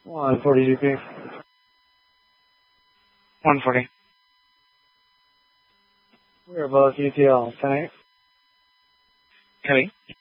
140 GP. 140. We're above UTL, 10-8. Heavy.